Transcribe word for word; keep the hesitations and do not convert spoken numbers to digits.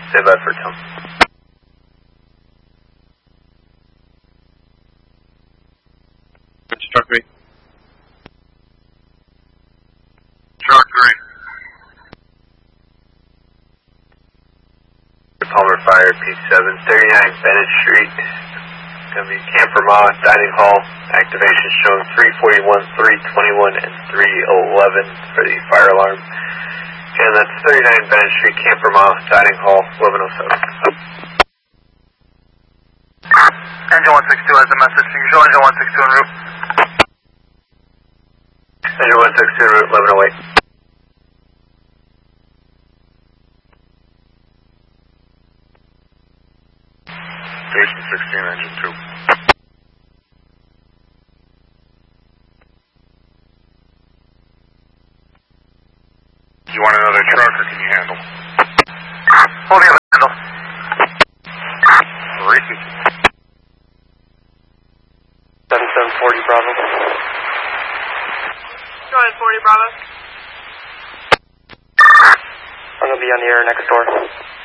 Stay by for Tom. Which truck three? Truck three. Palmer Fire, P seven, thirty-nine Bennett Street. It's going to be Camper Moth, Dining Hall. Activation showing three forty-one, three twenty-one, and three eleven for the fire alarm. And that's thirty-nine Bennett Street, Camper Moth, Dining Hall, eleven oh seven. Engine one six two has a message. You can show engine one six two en route. Engine one six two en route, eleven oh eight. Station sixteen, engine two. Do you want another truck or can you handle? Hold the other handle. Racy. seventy-seven forty Bravo. Go ahead, forty Bravo. I'm going to be on the air next door.